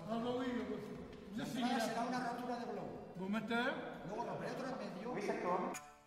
lo oído, pues. La entrada será una rotura de globo. ¿Vos metés? Luego romperé otro en medio. ¿Viste esto?